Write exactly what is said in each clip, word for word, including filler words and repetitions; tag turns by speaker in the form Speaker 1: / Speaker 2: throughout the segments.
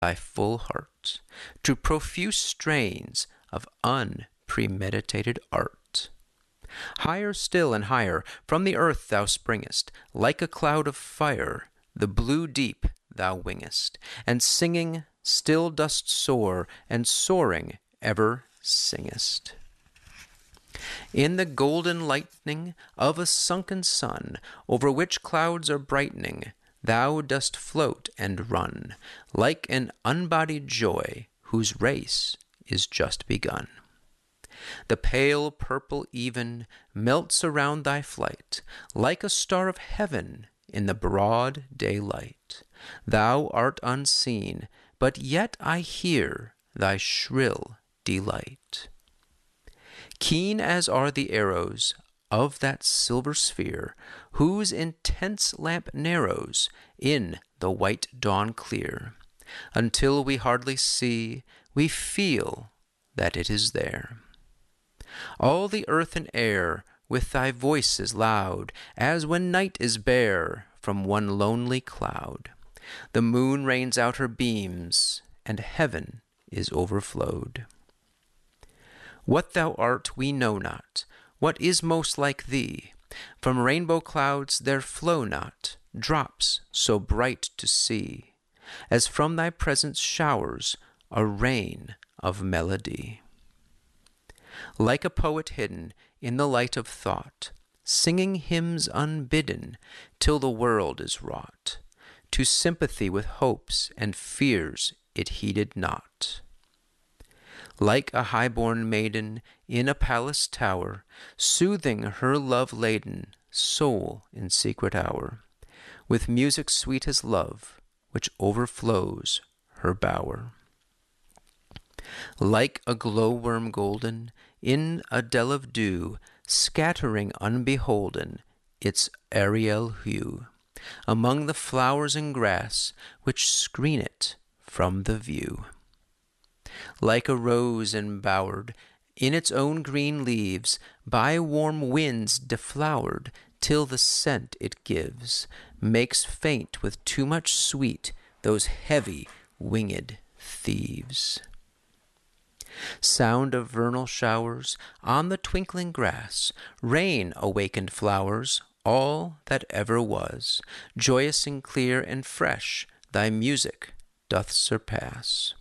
Speaker 1: thy full heart to profuse strains of unpremeditated art. Higher still and higher from the earth thou springest, like a cloud of fire, the blue deep thou wingest, and singing still dost soar, and soaring ever singest. In the golden lightning of a sunken sun, over which clouds are brightening, thou dost float and run, like an unbodied joy whose race is just begun. The pale purple even melts around thy flight, like a star of heaven in the broad daylight. Thou art unseen, but yet I hear thy shrill delight. Keen as are the arrows of that silver sphere, whose intense lamp narrows in the white dawn clear, until we hardly see, we feel that it is there. All the earth and air with thy voice is loud, as when night is bare from one lonely cloud. The moon rains out her beams, and heaven is overflowed. What thou art we know not, what is most like thee. From rainbow clouds there flow not drops so bright to see, as from thy presence showers a rain of melody. Like a poet hidden in the light of thought, singing hymns unbidden till the world is wrought, to sympathy with hopes and fears it heeded not. Like a high-born maiden in a palace tower, soothing her love-laden soul in secret hour, with music sweet as love, which overflows her bower. Like a glowworm golden in a dell of dew, scattering unbeholden its aerial hue among the flowers and grass which screen it from the view. Like a rose embowered in its own green leaves, by warm winds deflowered, till the scent it gives makes faint with too much sweet those heavy winged thieves. Sound of vernal showers on the twinkling grass, rain awakened flowers, all that ever was, joyous and clear and fresh thy music doth surpass.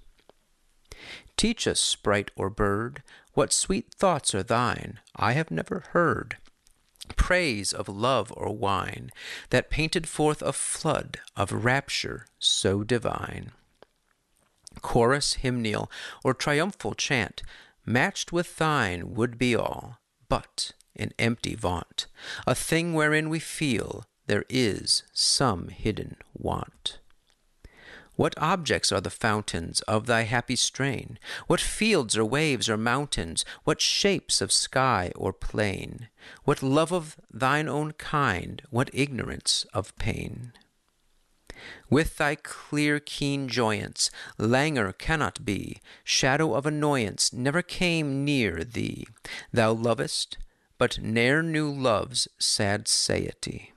Speaker 1: Teach us, sprite or bird, what sweet thoughts are thine, I have never heard. Praise of love or wine, that painted forth a flood of rapture so divine. Chorus, hymnal, or triumphal chant, matched with thine would be all, but an empty vaunt, a thing wherein we feel there is some hidden want. What objects are the fountains of thy happy strain? What fields or waves or mountains? What shapes of sky or plain? What love of thine own kind? What ignorance of pain? With thy clear keen joyance, languor cannot be, shadow of annoyance never came near thee. Thou lovest, but ne'er knew love's sad satiety.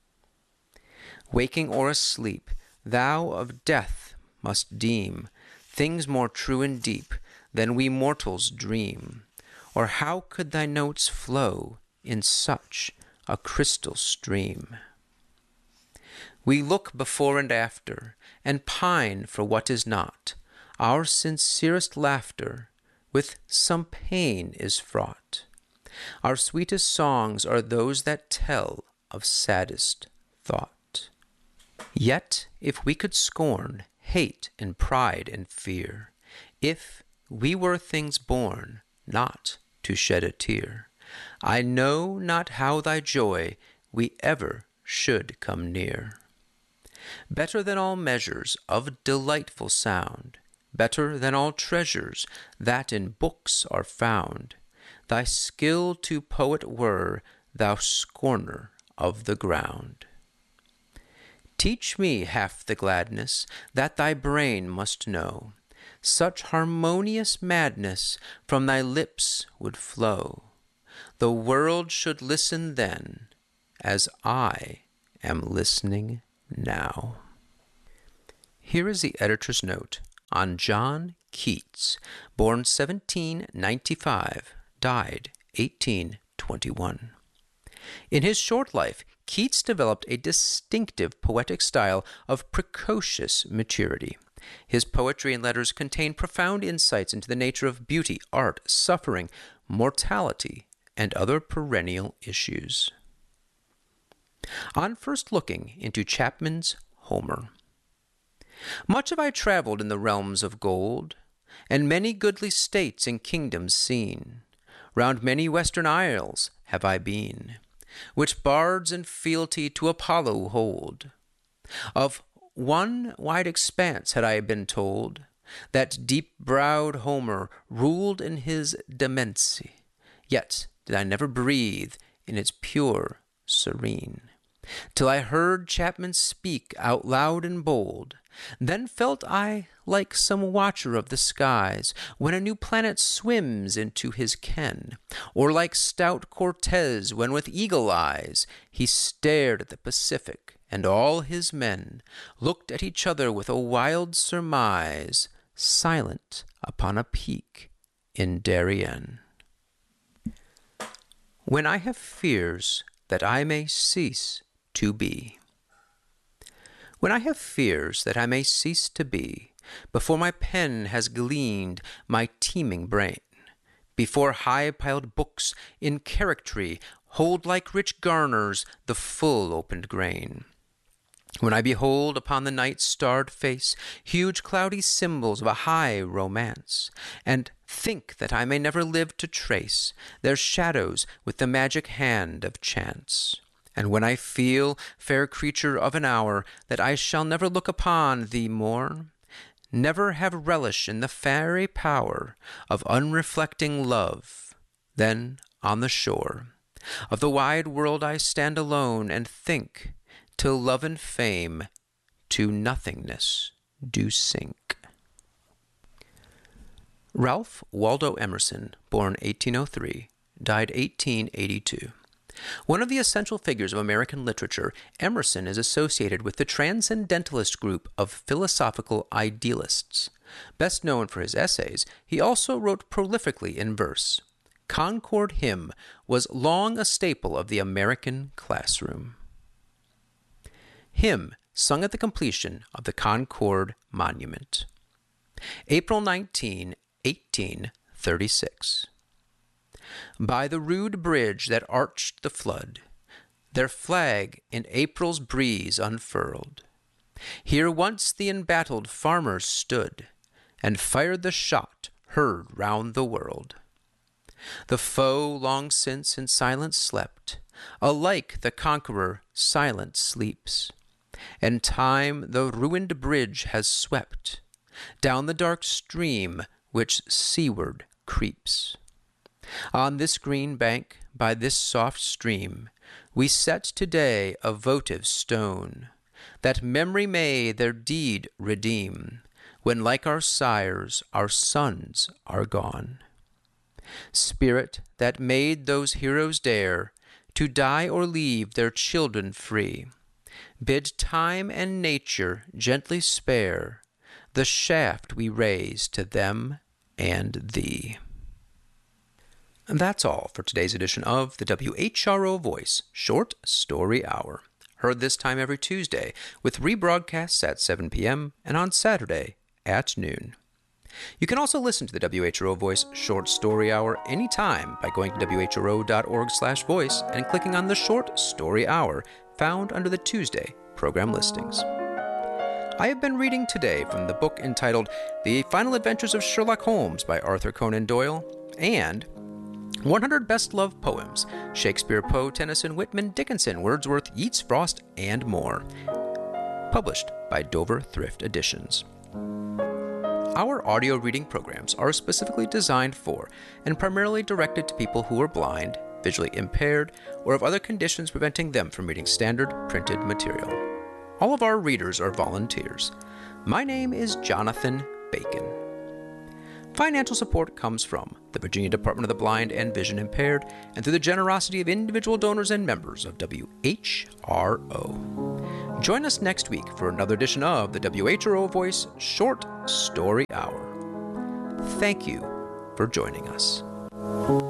Speaker 1: Waking or asleep, thou of death must deem things more true and deep than we mortals dream, or how could thy notes flow in such a crystal stream? We look before and after, and pine for what is not. Our sincerest laughter with some pain is fraught. Our sweetest songs are those that tell of saddest thought. Yet, if we could scorn hate and pride and fear, if we were things born not to shed a tear, I know not how thy joy we ever should come near. Better than all measures of delightful sound, better than all treasures that in books are found, thy skill to poet were, thou scorner of the ground. Teach me half the gladness that thy brain must know, such harmonious madness from thy lips would flow. The world should listen then, as I am listening now. Here is the editor's note on John Keats, born seventeen ninety-five, died eighteen twenty-one. In his short life, Keats developed a distinctive poetic style of precocious maturity. His poetry and letters contain profound insights into the nature of beauty, art, suffering, mortality, and other perennial issues. On first looking into Chapman's Homer. Much have I travelled in the realms of gold, and many goodly states and kingdoms seen. Round many western isles have I been, which bards and fealty to Apollo hold. Of one wide expanse had I been told, that deep-browed Homer ruled in his demency, yet did I never breathe in its pure serene, till I heard Chapman speak out loud and bold. Then felt I like some watcher of the skies, when a new planet swims into his ken, or like stout Cortez, when with eagle eyes he stared at the Pacific, and all his men looked at each other with a wild surmise, silent upon a peak in Darien. When I have fears that I may cease to be. When I have fears that I may cease to be, before my pen has gleaned my teeming brain, before high-piled books in charactery hold like rich garners the full-opened grain, when I behold upon the night's starred face huge cloudy symbols of a high romance, and think that I may never live to trace their shadows with the magic hand of chance, and when I feel, fair creature of an hour, that I shall never look upon thee more, never have relish in the fairy power of unreflecting love, then on the shore of the wide world I stand alone and think, till love and fame to nothingness do sink. Ralph Waldo Emerson, born eighteen oh three, died eighteen eighty-two. One of the essential figures of American literature, Emerson is associated with the transcendentalist group of philosophical idealists. Best known for his essays, he also wrote prolifically in verse. Concord Hymn was long a staple of the American classroom. Hymn sung at the completion of the Concord Monument. April nineteenth, eighteen thirty-six. By the rude bridge that arched the flood, their flag in April's breeze unfurled. Here once the embattled farmers stood, and fired the shot heard round the world. The foe long since in silence slept, alike the conqueror silent sleeps, and time the ruined bridge has swept down the dark stream which seaward creeps. On this green bank, by this soft stream, we set today a votive stone, that memory may their deed redeem, when like our sires our sons are gone. Spirit that made those heroes dare to die or leave their children free, bid time and nature gently spare the shaft we raise to them and thee. And that's all for today's edition of the W H R O Voice Short Story Hour. Heard this time every Tuesday, with rebroadcasts at seven p.m. and on Saturday at noon. You can also listen to the W H R O Voice Short Story Hour anytime by going to W H R O dot org slash voice and clicking on the Short Story Hour found under the Tuesday program listings. I have been reading today from the book entitled The Final Adventures of Sherlock Holmes by Arthur Conan Doyle and one hundred Best Loved Poems, Shakespeare, Poe, Tennyson, Whitman, Dickinson, Wordsworth, Yeats, Frost, and more, published by Dover Thrift Editions. Our audio reading programs are specifically designed for and primarily directed to people who are blind, visually impaired, or have other conditions preventing them from reading standard printed material. All of our readers are volunteers. My name is Jonathan Bacon. Financial support comes from the Virginia Department of the Blind and Vision Impaired and through the generosity of individual donors and members of W H R O. Join us next week for another edition of the W H R O Voice Short Story Hour. Thank you for joining us.